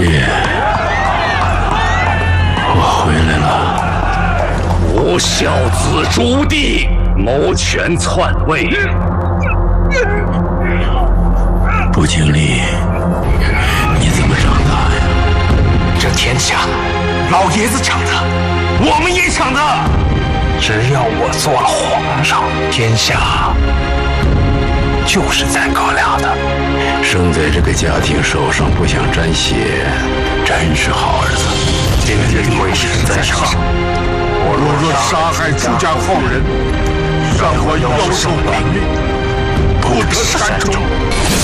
爹，我回来了。 吾孝子朱棣谋权篡位， 不经历，你怎么长大呀？ 这天下，老爷子抢的，我们也抢的。只要我做了皇上，天下就是咱哥俩的。 生在这个家庭手上不想沾血，真是好儿子。 今天会师在上， 我若杀害朱家放人，让我要受本命，不得善终。